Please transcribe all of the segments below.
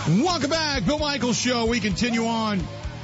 Welcome back. Bill Michaels Show. We continue on.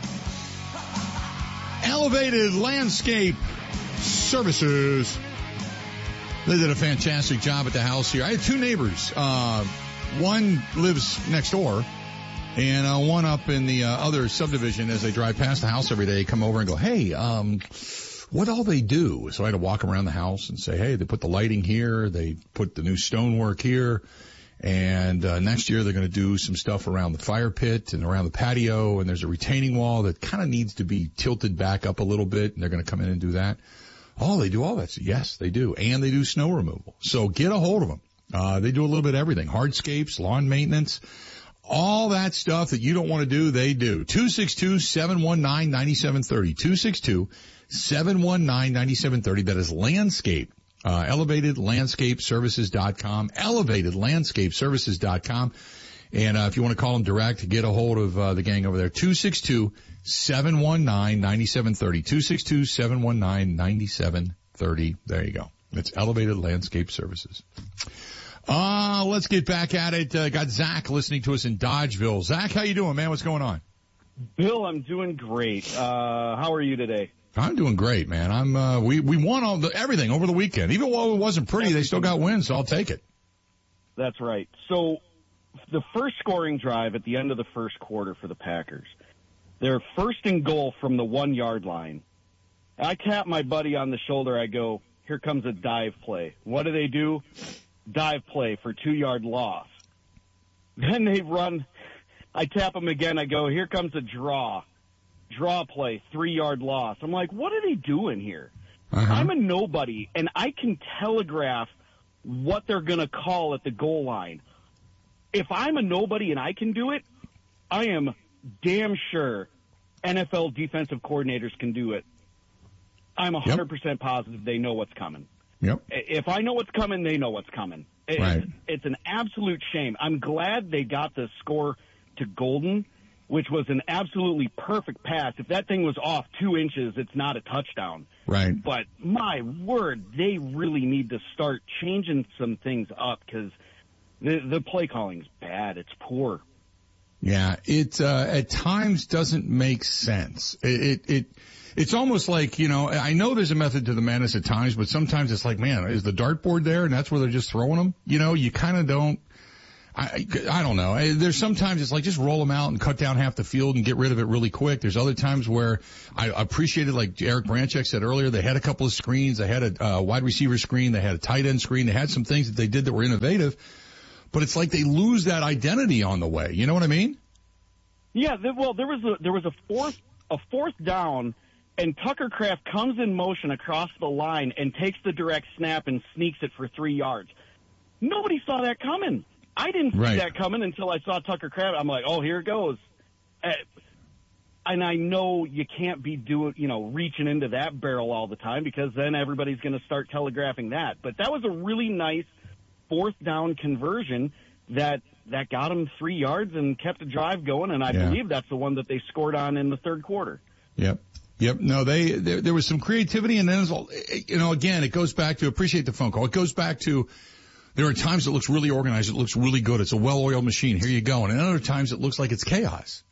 Elevated Landscape Services. They did a fantastic job at the house here. I had two neighbors. One lives next door, and one up in the other subdivision. As they drive past the house every day, come over and go, hey, what all they do? So I had to walk around the house and say, hey, they put the lighting here. They put the new stonework here. And next year they're going to do some stuff around the fire pit and around the patio, and there's a retaining wall that kind of needs to be tilted back up a little bit, and they're going to come in and do that. Oh, they do all that. Yes, they do. And they do snow removal. So get a hold of them. They do a little bit of everything. Hardscapes, lawn maintenance, all that stuff that you don't want to do, they do. 262-719-9730. 262-719-9730. That is Landscape. ElevatedLandscapeServices.com, ElevatedLandscapeServices.com. And if you want to call them direct, get a hold of the gang over there. 262-719-9730. 262-719-9730. There you go. It's Elevated Landscape Services. Let's get back at it. Got Zach listening to us in Dodgeville. Zach, how you doing, man? What's going on? Bill, I'm doing great. How are you today? I'm doing great, man. We won everything over the weekend. Even while it wasn't pretty, they still got wins, so I'll take it. That's right. So the first scoring drive at the end of the first quarter for the Packers, they're first and goal from the 1 yard line. I tap my buddy on the shoulder. I go, here comes a dive play. What do? Dive play for 2 yard loss. Then they run. I tap him again. I go, here comes a draw play, 3 yard loss. I'm like, what are they doing here? Uh-huh. I'm a nobody, and I can telegraph what they're going to call at the goal line. If I'm a nobody and I can do it, I am damn sure NFL defensive coordinators can do it. I'm 100% positive they know what's coming. Yep. If I know what's coming, they know what's coming. Right. It's an absolute shame. I'm glad they got the score to Golden, which was an absolutely perfect pass. If that thing was off 2 inches, it's not a touchdown. Right. But my word, they really need to start changing some things up because the play calling's bad. It's poor. Yeah, it at times doesn't make sense. It's almost like, I know there's a method to the madness at times, but sometimes it's like, man, is the dartboard there and that's where they're just throwing them? You kind of don't. I don't know. There's sometimes it's like just roll them out and cut down half the field and get rid of it really quick. There's other times where I appreciated, like Eric Branchek said earlier, they had a couple of screens. They had a wide receiver screen. They had a tight end screen. They had some things that they did that were innovative, but it's like they lose that identity on the way. You know what I mean? Yeah. Well, there was a fourth down, and Tucker Kraft comes in motion across the line and takes the direct snap and sneaks it for 3 yards. Nobody saw that coming. I didn't see that coming until I saw Tucker Kraft. I'm like, oh, here it goes. And I know you can't be reaching into that barrel all the time because then everybody's going to start telegraphing that. But that was a really nice fourth down conversion that got them 3 yards and kept the drive going. And I believe that's the one that they scored on in the third quarter. Yep. No, there was some creativity, and then, again, it goes back to, appreciate the phone call. It goes back to, there are times it looks really organized. It looks really good. It's a well-oiled machine. Here you go. And other times it looks like it's chaos.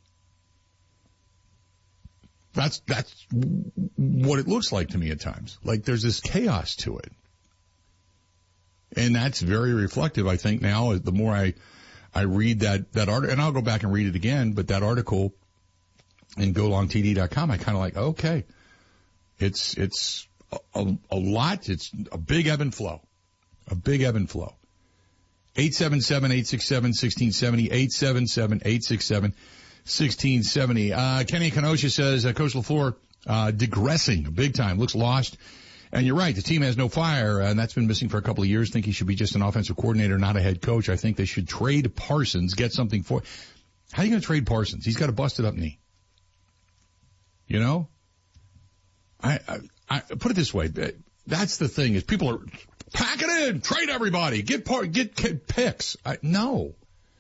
That's what it looks like to me at times. Like there's this chaos to it. And that's very reflective, I think, now. The more I read that article, and I'll go back and read it again, but that article in golongtd.com, I kind of like, okay, it's a lot. It's a big ebb and flow. 877-867-1670, 877-867-1670. Kenny Kenosha says, Coach LaFleur, digressing big time, looks lost. And you're right, the team has no fire, and that's been missing for a couple of years. Think he should be just an offensive coordinator, not a head coach. I think they should trade Parsons, get something for. How are you going to trade Parsons? He's got a busted up knee. I put it this way. That's the thing is people are pack it in, trade everybody, get picks. No,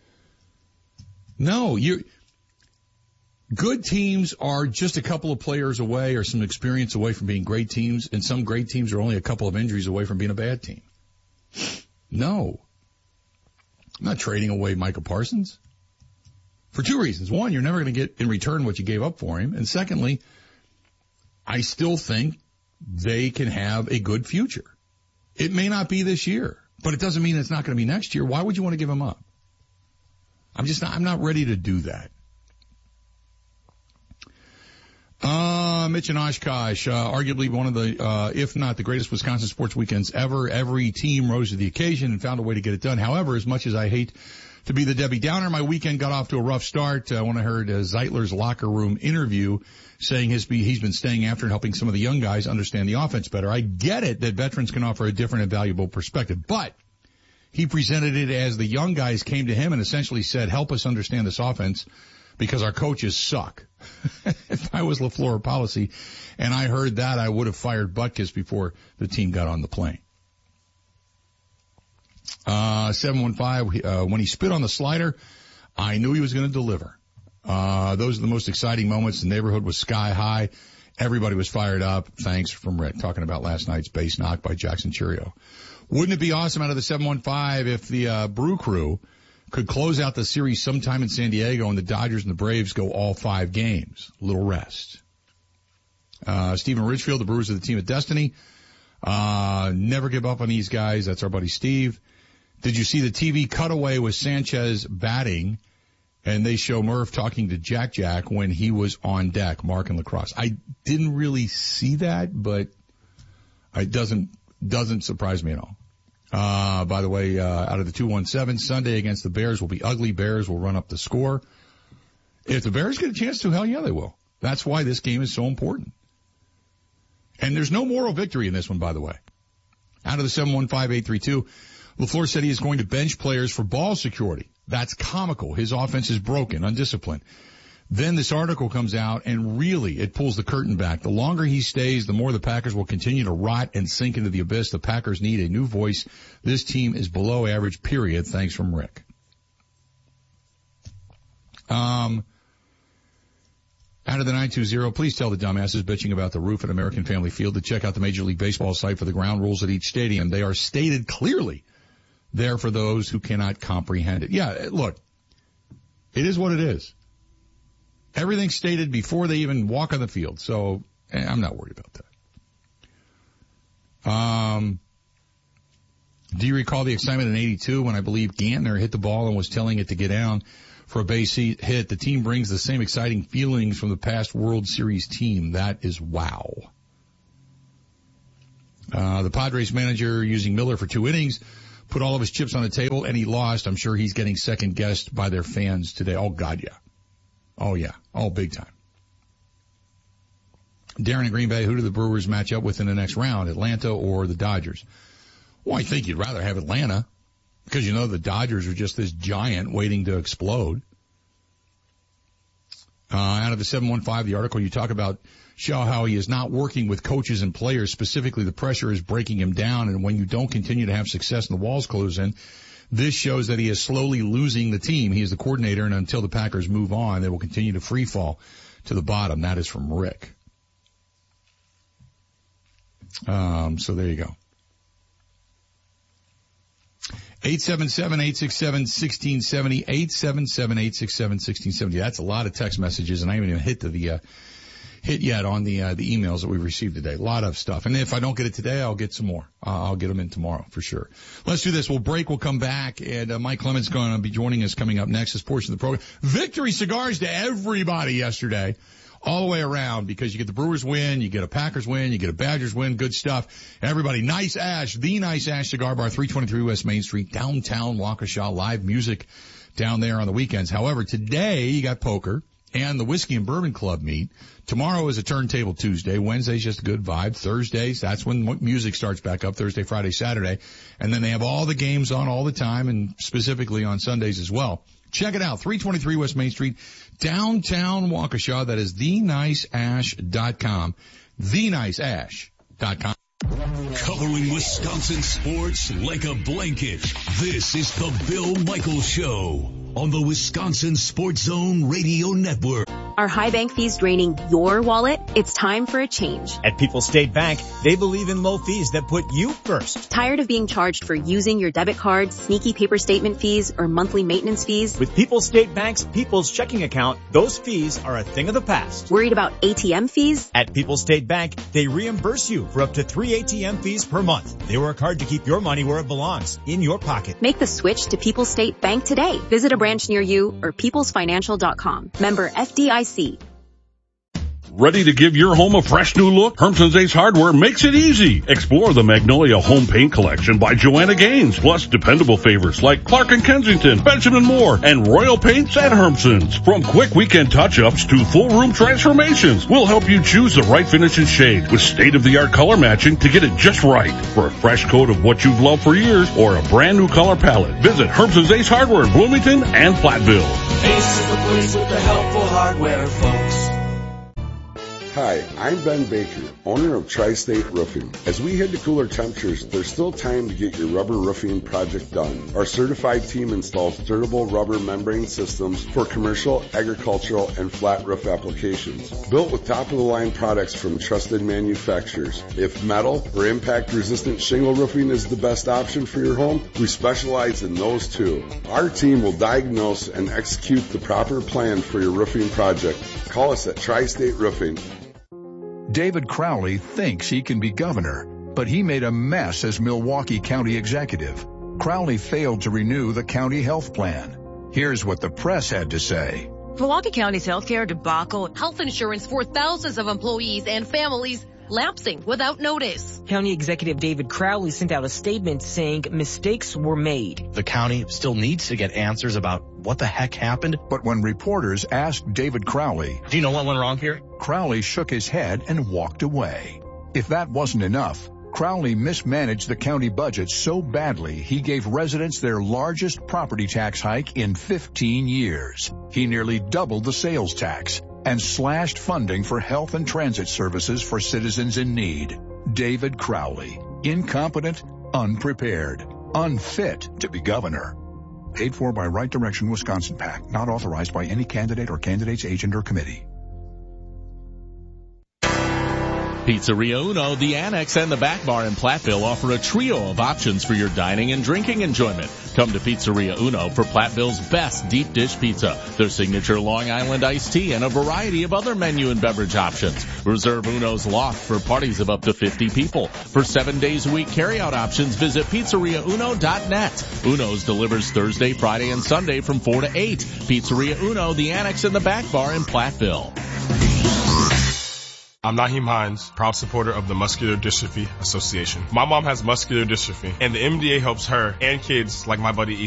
good teams are just a couple of players away or some experience away from being great teams, and some great teams are only a couple of injuries away from being a bad team. No, I'm not trading away Micah Parsons. For two reasons. One, you're never going to get in return what you gave up for him. And secondly, I still think they can have a good future. It may not be this year, but it doesn't mean it's not going to be next year. Why would you want to give him up? I'm not ready to do that. Mitch and Oshkosh, arguably one of the, if not the greatest Wisconsin sports weekends ever. Every team rose to the occasion and found a way to get it done. However, as much as I hate to be the Debbie Downer, my weekend got off to a rough start when I heard Zeitler's locker room interview saying he's been staying after and helping some of the young guys understand the offense better. I get it that veterans can offer a different and valuable perspective, but he presented it as the young guys came to him and essentially said, help us understand this offense because our coaches suck. If I was LaFleur policy and I heard that, I would have fired Butkus before the team got on the plane. 715, when he spit on the slider, I knew he was going to deliver. Those are the most exciting moments. The neighborhood was sky high. Everybody was fired up. Thanks from Rick, talking about last night's base knock by Jackson Churio. Wouldn't it be awesome out of the 715 if the Brew Crew could close out the series sometime in San Diego and the Dodgers and the Braves go all 5 games? A little rest. Stephen Ridgefield, the Brewers are the team of destiny. Never give up on these guys. That's our buddy Steve. Did you see the TV cutaway with Sanchez batting and they show Murph talking to Jack when he was on deck, Mark and Lacrosse? I didn't really see that, but it doesn't surprise me at all. By the way, out of the 217, Sunday against the Bears will be ugly. Bears will run up the score. If the Bears get a chance to, hell yeah, they will. That's why this game is so important. And there's no moral victory in this one, by the way. Out of the 715-832, LaFleur said he is going to bench players for ball security. That's comical. His offense is broken, undisciplined. Then this article comes out, and really it pulls the curtain back. The longer he stays, the more the Packers will continue to rot and sink into the abyss. The Packers need a new voice. This team is below average, period. Thanks from Rick. Out of the 920, please tell the dumbasses bitching about the roof at American Family Field to check out the Major League Baseball site for the ground rules at each stadium. They are stated clearly there for those who cannot comprehend it. Yeah, look, it is what it is. Everything's stated before they even walk on the field, so I'm not worried about that. Do you recall the excitement in 82 when I believe Gantner hit the ball and was telling it to get down for a base hit? The team brings the same exciting feelings from the past World Series team. That is wow. The Padres manager using Miller for 2 innings, put all of his chips on the table, and he lost. I'm sure he's getting second-guessed by their fans today. Oh, God, yeah. Oh, yeah. Oh, big time. Darren in Green Bay, who do the Brewers match up with in the next round, Atlanta or the Dodgers? Well, I think you'd rather have Atlanta because, you know, the Dodgers are just this giant waiting to explode. Out of the 715, the article you talk about show how he is not working with coaches and players. Specifically, the pressure is breaking him down, and when you don't continue to have success and the walls close in, this shows that he is slowly losing the team. He is the coordinator, and until the Packers move on, they will continue to free fall to the bottom. That is from Rick. So there you go. 877-867-1670, 877-867-1670. That's a lot of text messages, and I haven't even hit yet on the emails that we received today. A lot of stuff. And if I don't get it today, I'll get some more. I'll get them in tomorrow for sure. Let's do this. We'll break. We'll come back. And Mike Clements is going to be joining us coming up next, this portion of the program. Victory cigars to everybody yesterday, all the way around, because you get the Brewers win, you get a Packers win, you get a Badgers win. Good stuff. Everybody, Nice Ash, the Nice Ash Cigar Bar, 323 West Main Street, downtown Waukesha. Live music down there on the weekends. However, today you got poker and the Whiskey and Bourbon Club meet. Tomorrow is a Turntable Tuesday. Wednesday's just a good vibe. Thursdays, that's when music starts back up. Thursday, Friday, Saturday. And then they have all the games on all the time, and specifically on Sundays as well. Check it out. 323 West Main Street, downtown Waukesha. That is theniceash.com. Theniceash.com. Covering Wisconsin sports like a blanket. This is the Bill Michaels Show on the Wisconsin Sports Zone Radio Network. Are high bank fees draining your wallet? It's time for a change. At People's State Bank, they believe in low fees that put you first. Tired of being charged for using your debit card, sneaky paper statement fees, or monthly maintenance fees? With People's State Bank's People's Checking Account, those fees are a thing of the past. Worried about ATM fees? At People's State Bank, they reimburse you for up to 3 ATM fees per month. They work hard to keep your money where it belongs, in your pocket. Make the switch to People's State Bank today. Visit a branch near you or peoplesfinancial.com. Member FDIC. Ready to give your home a fresh new look? Hermson's Ace Hardware makes it easy. Explore the Magnolia Home Paint Collection by Joanna Gaines, plus dependable favorites like Clark & Kensington, Benjamin Moore, and Royal Paints at Hermson's. From quick weekend touch-ups to full room transformations, we'll help you choose the right finish and shade with state-of-the-art color matching to get it just right. For a fresh coat of what you've loved for years or a brand new color palette, visit Hermson's Ace Hardware in Bloomington and Platteville. Ace is the place with the helpful hardware, folks. Hi, I'm Ben Baker, owner of Tri-State Roofing. As we head to cooler temperatures, there's still time to get your rubber roofing project done. Our certified team installs durable rubber membrane systems for commercial, agricultural, and flat roof applications. Built with top-of-the-line products from trusted manufacturers. If metal or impact-resistant shingle roofing is the best option for your home, we specialize in those too. Our team will diagnose and execute the proper plan for your roofing project. Call us at Tri-State Roofing. David Crowley thinks he can be governor, but he made a mess as Milwaukee County executive. Crowley failed to renew the county health plan. Here's what the press had to say. Milwaukee County's healthcare debacle, health insurance for thousands of employees and families lapsing without notice. County Executive David Crowley sent out a statement saying mistakes were made. The county still needs to get answers about what the heck happened. But when reporters asked David Crowley, do you know what went wrong here? Crowley shook his head and walked away. If that wasn't enough, Crowley mismanaged the county budget so badly he gave residents their largest property tax hike in 15 years. He nearly doubled the sales tax and slashed funding for health and transit services for citizens in need. David Crowley, incompetent, unprepared, unfit to be governor. Paid for by Right Direction Wisconsin PAC, not authorized by any candidate or candidate's agent or committee. Pizzeria Uno, the Annex, and the Back Bar in Platteville offer a trio of options for your dining and drinking enjoyment. Come to Pizzeria Uno for Platteville's best deep dish pizza, their signature Long Island iced tea, and a variety of other menu and beverage options. Reserve Uno's loft for parties of up to 50 people. For 7 days a week carryout options, visit PizzeriaUno.net. Uno's delivers Thursday, Friday, and Sunday from 4 to 8. Pizzeria Uno, the Annex, and the Back Bar in Platteville. I'm Naheem Hines, proud supporter of the Muscular Dystrophy Association. My mom has muscular dystrophy, and the MDA helps her and kids like my buddy Ethan